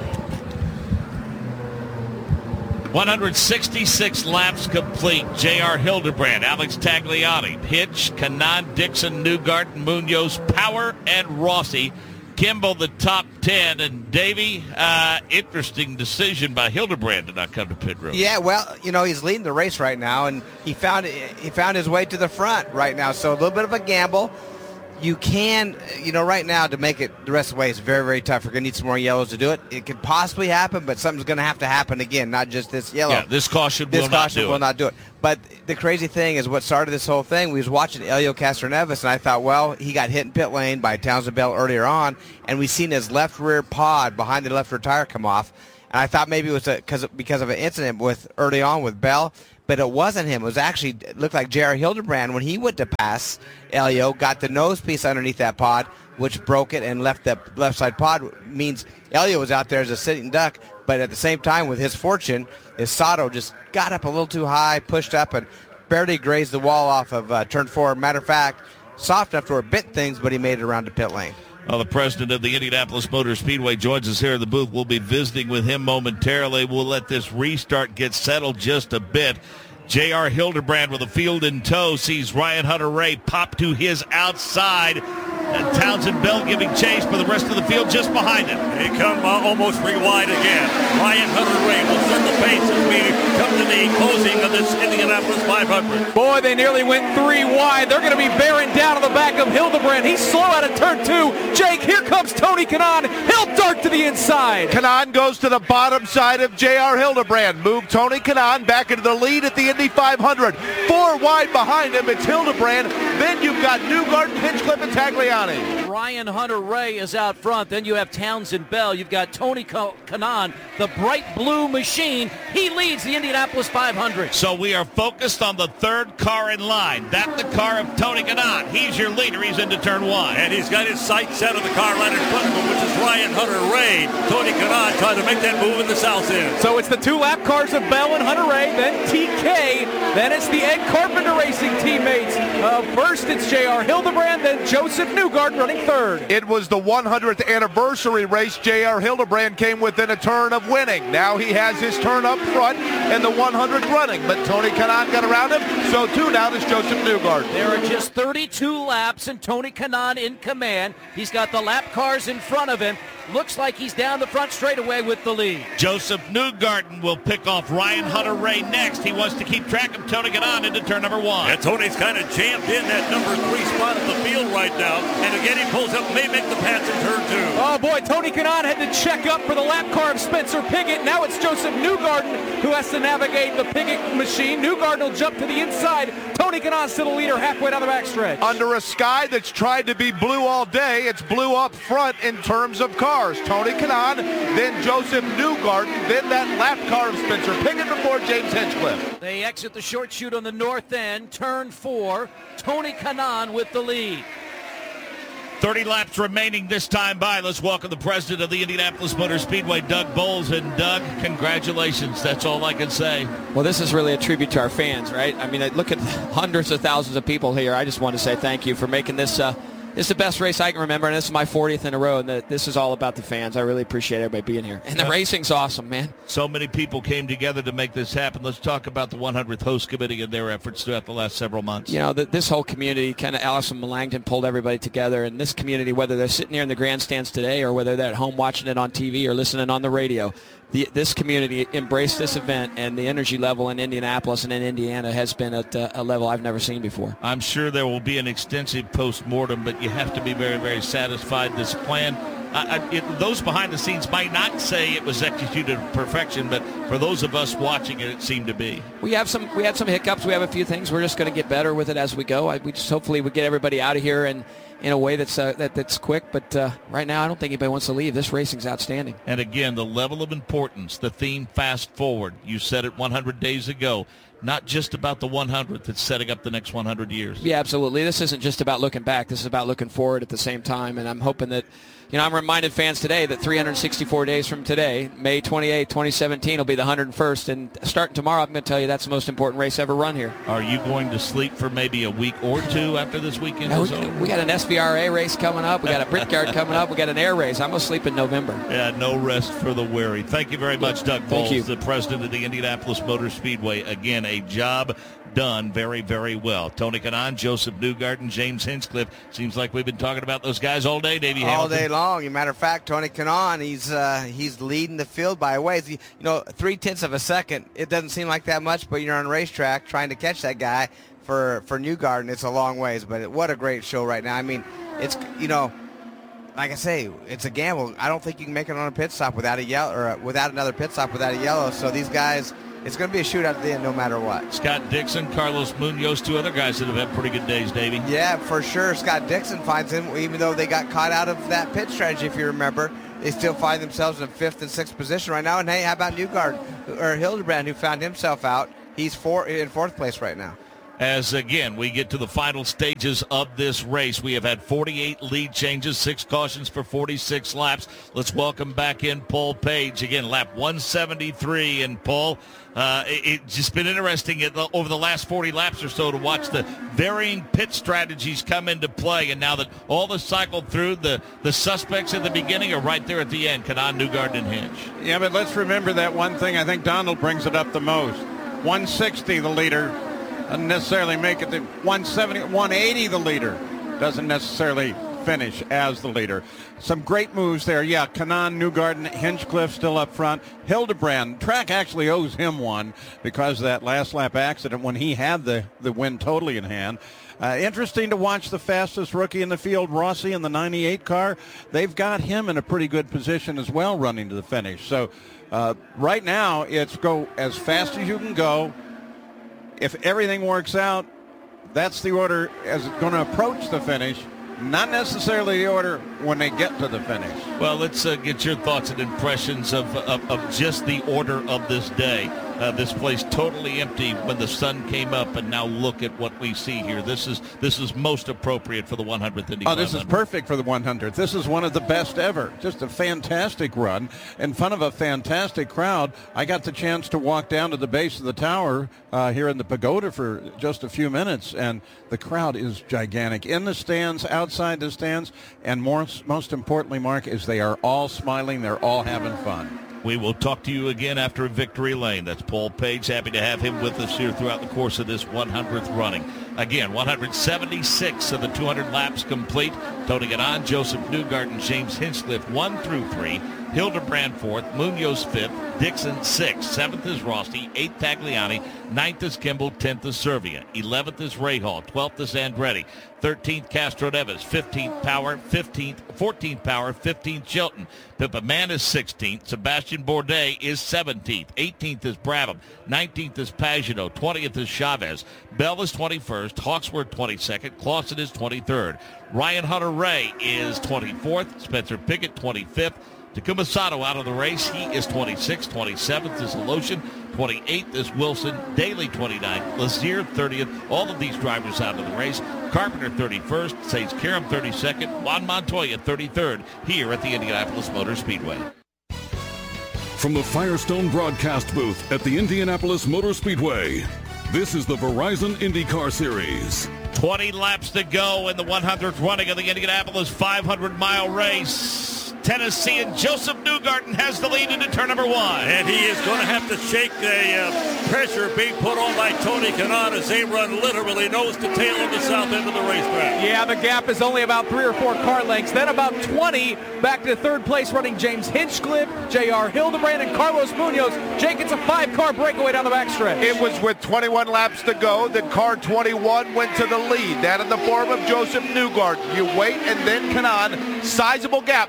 166 laps complete. J.R. Hildebrand, Alex Tagliani, Hitch, Kanaan, Dixon, Newgarden, Munoz, Power, and Rossi. Kimball, the top 10. And Davey, interesting decision by Hildebrand to not come to pit road. Yeah, well, he's leading the race right now, and he found his way to the front right now. So a little bit of a gamble. You can, right now to make it the rest of the way is very, very tough. We're going to need some more yellows to do it. It could possibly happen, but something's going to have to happen again, not just this yellow. Yeah, this caution will not do it. But the crazy thing is what started this whole thing, we was watching Helio Castroneves, and I thought, well, he got hit in pit lane by Townsend Bell earlier on, and we seen his left rear pod behind the left rear tire come off. And I thought maybe it was because of an incident early on with Bell. But it wasn't him. It looked like J.R. Hildebrand, when he went to pass Helio, got the nose piece underneath that pod, which broke it and left the left side pod. Means Helio was out there as a sitting duck, but at the same time, with his fortune, Sato just got up a little too high, pushed up, and barely grazed the wall off of turn 4. Matter of fact, soft enough to where it bit things, but he made it around to pit lane. Well, the president of the Indianapolis Motor Speedway joins us here in the booth. We'll be visiting with him momentarily. We'll let this restart get settled just a bit. J.R. Hildebrand with the field in tow sees Ryan Hunter-Reay pop to his outside. And Townsend Bell giving chase, but the rest of the field just behind him. They come almost rewind again. Ryan Hunter-Reay will set the pace as we come to the closing of this Indianapolis 500. Boy, they nearly went 3 wide. They're going to be bearing down on the back of Hildebrand. He's slow out of turn 2. Jake, here comes Tony Kanaan. He'll dart to the inside. Kanaan goes to the bottom side of J.R. Hildebrand. Move Tony Kanaan back into the lead at the Indy 500. 4 wide behind him. It's Hildebrand. Then you've got Newgarden, Hinchcliffe, and Tagliani. Ryan Hunter-Reay is out front. Then you have Townsend Bell. You've got Tony Kanaan, the bright blue machine. He leads the Indianapolis 500. So we are focused on the third car in line. That's the car of Tony Kanaan. He's your leader. He's into turn 1. And he's got his sights set on the car right in front of him, which is Ryan Hunter-Reay. Tony Kanaan trying to make that move in the south end. So it's the 2 lap cars of Bell and Hunter-Reay, then TK, then it's the Ed Carpenter Racing teammates. First it's J.R. Hildebrand, then Joseph Newgarden running third. It was the 100th anniversary race. J.R. Hildebrand came within a turn of winning. Now he has his turn up front and the 100 running, but Tony Kanaan got around him, so too now is Joseph Newgarden. There are just 32 laps and Tony Kanaan in command. He's got the lap cars in front of him. Looks like he's down the front straightaway with the lead. Joseph Newgarden will pick off Ryan Hunter-Reay next. He wants to keep track of Tony Kanaan into turn number 1. And Tony's kind of jammed in that number 3 spot of the field right now. And again, he pulls up, may make the pass in turn 2. Oh boy, Tony Kanaan had to check up for the lap car of Spencer Pigot. Now it's Joseph Newgarden who has to navigate the Pigot machine. Newgarden will jump to the inside. Tony Kanaan's still the leader halfway down the backstretch. Under a sky that's tried to be blue all day, it's blue up front in terms of cars. Tony Kanaan, then Joseph Newgarden, then that lap car of Spencer Pigot before James Hinchcliffe. They exit the short chute on the north end, turn 4. Tony Kanaan with the lead. 30 laps remaining this time by. Let's welcome the president of the Indianapolis Motor Speedway, Doug Boles. And Doug, congratulations. That's all I can say. Well, this is really a tribute to our fans, right? I mean, look at hundreds of thousands of people here. I just want to say thank you for making this This is the best race I can remember, and this is my 40th in a row, and this is all about the fans. I really appreciate everybody being here. And the racing's awesome, man. So many people came together to make this happen. Let's talk about the 100th Host Committee and their efforts throughout the last several months. You know, this whole community, kind of Allison Langdon pulled everybody together, and this community, whether they're sitting here in the grandstands today or whether they're at home watching it on TV or listening on the radio, this community embraced this event, and the energy level in Indianapolis and in Indiana has been at a level I've never seen before. I'm sure there will be an extensive post-mortem, but you have to be very, very satisfied. This plan, those behind the scenes might not say it was executed to perfection, but for those of us watching it, it seemed to be. We had some hiccups. We have a few things. We're just going to get better with it as we go. We just hopefully we get everybody out of here and in a way that's quick, but right now I don't think anybody wants to leave. This racing's outstanding. And again, the level of importance, the theme fast forward. You said it 100 days ago. not just about the 100th. It's setting up the next 100 years. Yeah, absolutely. This isn't just about looking back. This is about looking forward at the same time. And I'm hoping that, I'm reminded fans today that 364 days from today, May 28, 2017, will be the 101st. And starting tomorrow, I'm going to tell you that's the most important race ever run here. Are you going to sleep for maybe a week or two after this weekend is over? We got an SVRA race coming up. We got a Brickyard coming up. We got an air race. I'm going to sleep in November. Yeah, no rest for the weary. Thank you very much, Doug Thank Boles, you. the president of the Indianapolis Motor Speedway. Again, a job done very, very well. Tony Kanaan, Joseph Newgarden, James Hinchcliffe. Seems like we've been talking about those guys all day, Davey Hamilton. All day long. As a matter of fact, Tony Kanaan, he's leading the field by a ways. 0.3 of a second. It doesn't seem like that much, but you're on a racetrack trying to catch that guy for Newgarden. It's a long ways, but what a great show right now. I mean, it's like I say, it's a gamble. I don't think you can make it on a pit stop without a yellow or without another pit stop without a yellow. So these guys, it's going to be a shootout at the end no matter what. Scott Dixon, Carlos Munoz, two other guys that have had pretty good days, Davey. Yeah, for sure. Scott Dixon finds him, even though they got caught out of that pit strategy, if you remember. They still find themselves in 5th and 6th position right now. And hey, how about Newgarden or Hildebrand, who found himself out? He's in 4th place right now. As, again, we get to the final stages of this race. We have had 48 lead changes, 6 cautions for 46 laps. Let's welcome back in Paul Page. Again, lap 173. And, Paul, it's just been interesting over the last 40 laps or so to watch the varying pit strategies come into play. And now that all the cycled through, the suspects at the beginning are right there at the end, Kanaan, Newgarden, and Hinch. Yeah, but let's remember that one thing. I think Donald brings it up the most. 160, the leader. Doesn't necessarily make it to 170, 180 the leader. Doesn't necessarily finish as the leader. Some great moves there. Yeah, Kanaan, Newgarden, Hinchcliffe still up front. Hildebrand, track actually owes him one because of that last lap accident when he had the win totally in hand. Interesting to watch the fastest rookie in the field, Rossi, in the 98 car. They've got him in a pretty good position as well running to the finish. So right now it's go as fast as you can go. If everything works out, that's the order as it's going to approach the finish, not necessarily the order when they get to the finish. Well, let's get your thoughts and impressions of just the order of this day. This place totally empty when the sun came up, and now look at what we see here. This is most appropriate for the 100th Indy 500. Oh, this is perfect for the 100th. This is one of the best ever. Just a fantastic run in front of a fantastic crowd. I got the chance to walk down to the base of the tower here in the pagoda for just a few minutes, and the crowd is gigantic. In the stands, outside the stands, and most importantly, Mark, is they are all smiling. They're all having fun. We will talk to you again after Victory Lane. That's Paul Page. Happy to have him with us here throughout the course of this 100th running. Again, 176 of the 200 laps complete. Tony Kanaan, Joseph Newgarden, James Hinchcliffe 1 through 3. Hildebrand 4th, Munoz 5th, Dixon 6th, 7th is Rossi, 8th Tagliani, 9th is Kimball, 10th is Servia, 11th is Rahal, 12th is Andretti, 13th Castro Neves, 15th Power, 14th Power, 15th Chilton. Pippa Mann is 16th, Sebastian Bourdais is 17th, 18th is Brabham, 19th is Pagenaud, 20th is Chavez, Bell is 21st, Hawksworth 22nd, Clausen is 23rd, Ryan Hunter-Reay is 24th, Spencer Pickett 25th, Takuma Sato out of the race. He is 26th. 27th is Aloshin. 28th is Wilson. Daly 29th. Lazier 30th. All of these drivers out of the race. Carpenter 31st. Sage Karam 32nd. Juan Montoya 33rd here at the Indianapolis Motor Speedway. From the Firestone broadcast booth at the Indianapolis Motor Speedway, this is the Verizon IndyCar Series. 20 laps to go in the 100th running of the Indianapolis 500-mile race. Tennessean Joseph Newgarden has the lead into turn number 1. And he is going to have to shake the pressure being put on by Tony Kanaan as they run literally nose to tail on the south end of the racetrack. Yeah, the gap is only about 3 or 4 car lengths. Then about 20 back to third place running James Hinchcliffe, J.R. Hildebrand, and Carlos Munoz. Jake, it's a 5-car breakaway down the backstretch. It was with 21 laps to go that car 21 went to the lead. That in the form of Joseph Newgarden. You wait, and then Kanaan. Sizable gap before Hildebrand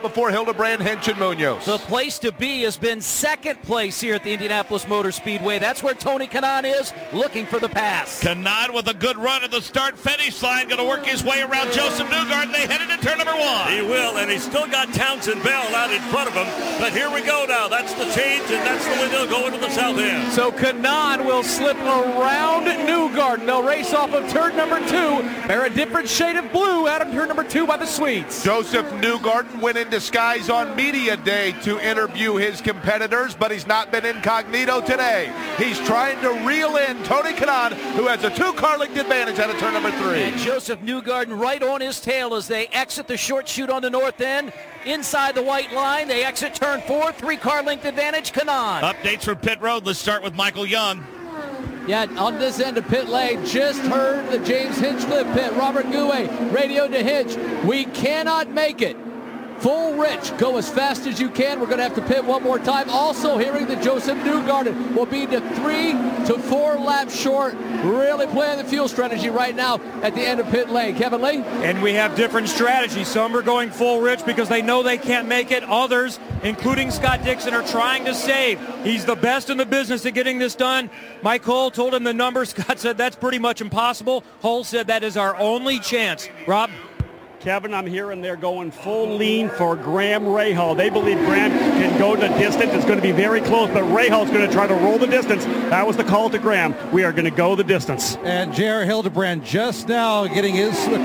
Hildebrand, Hinch, and Munoz. The place to be has been second place here at the Indianapolis Motor Speedway. That's where Tony Kanaan is, looking for the pass. Kanaan with a good run at the start-finish line, going to work his way around Joseph Newgarden. They head into turn number 1. He will, and he's still got Townsend Bell out in front of him. But here we go now. That's the change, and that's the way they'll go into the south end. So Kanaan will slip around Newgarden. They'll race off of turn number 2. They're a different shade of blue out of turn number 2 by the Swedes. Joseph Newgarden went in disguise on media day to interview his competitors, but he's not been incognito today. He's trying to reel in Tony Kanaan, who has a 2-car length advantage out of turn number 3. And Joseph Newgarden right on his tail as they exit the short chute on the north end. Inside the white line, they exit turn 4, 3-car length advantage, Kanaan. Updates from pit road. Let's start with Michael Young. Yeah, on this end of pit lane, just heard the James Hinchcliffe pit. Robert Gouet radioed to Hinch. We cannot make it. Full rich, go as fast as you can. We're going to have to pit one more time. Also hearing that Joseph Newgarden will be to 3 to 4 laps short. Really playing the fuel strategy right now at the end of pit lane. Kevin Lee? And we have different strategies. Some are going full rich because they know they can't make it. Others, including Scott Dixon, are trying to save. He's the best in the business at getting this done. Mike Hull told him the number. Scott said that's pretty much impossible. Hull said that is our only chance. Rob? Kevin, I'm hearing they're going full lean for Graham Rahal. They believe Graham can go the distance. It's going to be very close, but Rahal's going to try to roll the distance. That was the call to Graham. We are going to go the distance. And J.R. Hildebrand just now getting his